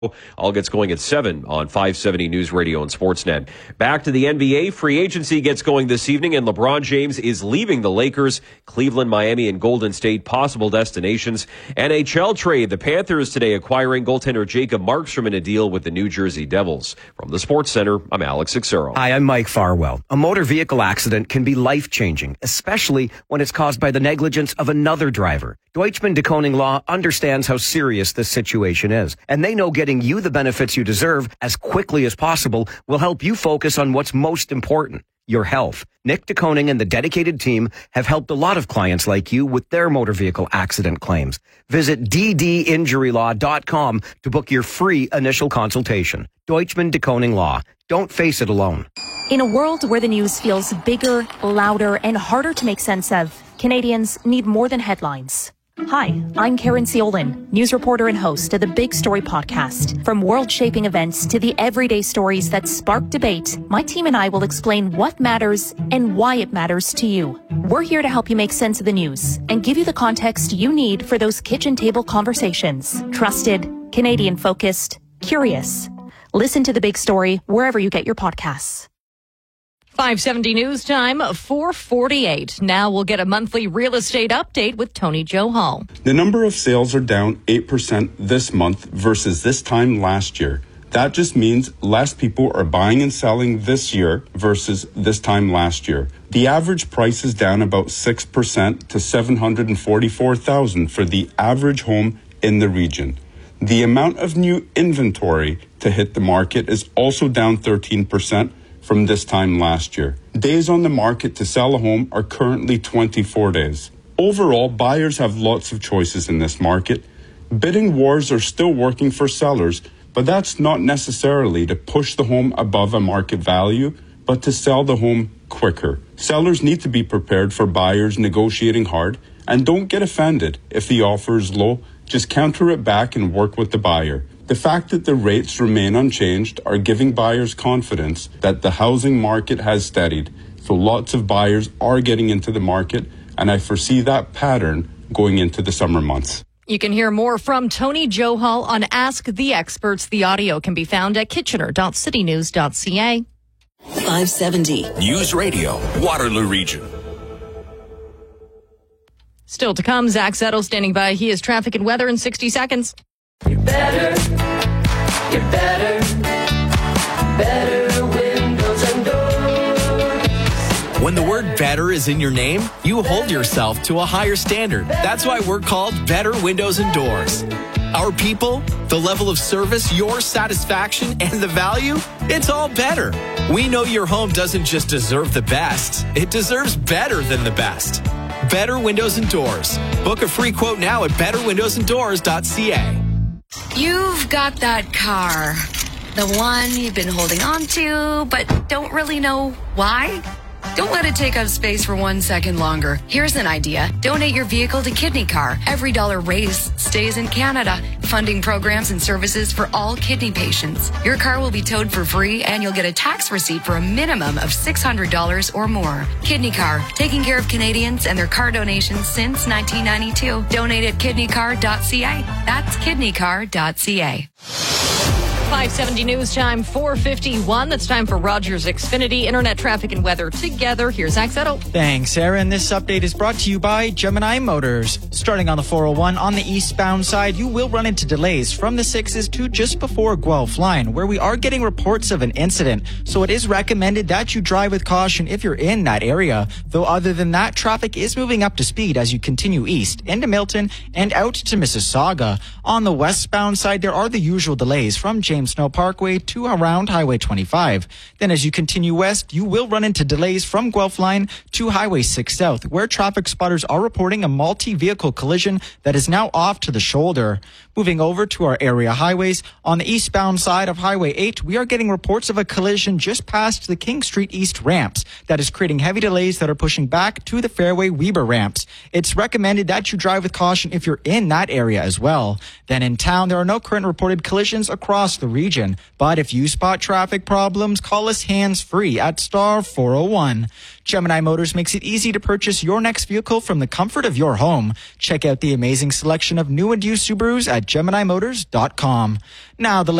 All gets going at 7 on 570 News Radio and Sportsnet. Back to the NBA. Free agency gets going this evening, and LeBron James is leaving the Lakers. Cleveland, Miami, and Golden State possible destinations. NHL trade. The Panthers today acquiring goaltender Jacob Markstrom in a deal with the New Jersey Devils. From the Sports Center, I'm Alex Xero. Hi, I'm Mike Farwell. A motor vehicle accident can be life-changing, especially when it's caused by the negligence of another driver. Deutschman de Koning Law understands how serious this situation is, and they know getting you the benefits you deserve as quickly as possible will help you focus on what's most important, your health. Nick de Koning and the dedicated team have helped a lot of clients like you with their motor vehicle accident claims. Visit ddinjurylaw.com to book your free initial consultation. Deutschman de Koning Law. Don't face it alone. In a world where the news feels bigger, louder, and harder to make sense of, Canadians need more than headlines. Hi, I'm Karen Ciolin, news reporter and host of the Big Story podcast. From world-shaping events to the everyday stories that spark debate, my team and I will explain what matters and why it matters to you. We're here to help you make sense of the news and give you the context you need for those kitchen table conversations. Trusted, Canadian-focused, curious. Listen to The Big Story wherever you get your podcasts. 570 News Time, 4:48. Now we'll get a monthly real estate update with Tony Johal. The number of sales are down 8% this month versus this time last year. That just means less people are buying and selling this year versus this time last year. The average price is down about 6% to $744,000 for the average home in the region. The amount of new inventory to hit the market is also down 13% from this time last year. Days on the market to sell a home are currently 24 days. Overall, buyers have lots of choices in this market. Bidding wars are still working for sellers, but that's not necessarily to push the home above a market value, but to sell the home quicker. Sellers need to be prepared for buyers negotiating hard, and don't get offended if the offer is low. Just counter it back and work with the buyer. The fact that the rates remain unchanged are giving buyers confidence that the housing market has steadied. So lots of buyers are getting into the market, and I foresee that pattern going into the summer months. You can hear more from Tony Johal on Ask the Experts. The audio can be found at kitchener.citynews.ca. 570 News Radio, Waterloo Region. Still to come, Zach Zettel standing by. He has traffic and weather in 60 seconds. You're better windows and doors. When the word better is in your name, you hold yourself to a higher standard. That's why we're called Better Windows and Doors. Our people, the level of service, your satisfaction, and the value, it's all better. We know your home doesn't just deserve the best, it deserves better than the best. Better Windows and Doors. Book a free quote now at betterwindowsanddoors.ca. You've got that car, the one you've been holding on to, but don't really know why. Don't let it take up space for 1 second longer. Here's an idea. Donate your vehicle to Kidney Car. Every dollar raised stays in Canada, funding programs and services for all kidney patients. Your car will be towed for free, and you'll get a tax receipt for a minimum of $600 or more. Kidney Car, taking care of Canadians and their car donations since 1992. Donate at kidneycar.ca. That's kidneycar.ca. 570 News Time, 4:51. That's time for Rogers Xfinity Internet traffic and weather together. Here's Zach Zettel. Thanks, Aaron. This update is brought to you by Gemini Motors. Starting on the 401 on the eastbound side, you will run into delays from the 6s to just before Guelph Line, where we are getting reports of an incident. So it is recommended that you drive with caution if you're in that area. Though other than that, traffic is moving up to speed as you continue east into Milton and out to Mississauga. On the westbound side, there are the usual delays from James Snow Parkway to around Highway 25. Then as you continue west, you will run into delays from Guelph Line to Highway 6 South, where traffic spotters are reporting a multi-vehicle collision that is now off to the shoulder. Moving over to our area highways, on the eastbound side of Highway 8, we are getting reports of a collision just past the King Street East ramps that is creating heavy delays that are pushing back to the Fairway Weber ramps. It's recommended that you drive with caution if you're in that area as well. Then in town, there are no current reported collisions across the region, but if you spot traffic problems, call us hands-free at *401. Gemini Motors makes it easy to purchase your next vehicle from the comfort of your home. Check out the amazing selection of new and used Subarus at GeminiMotors.com. Now, the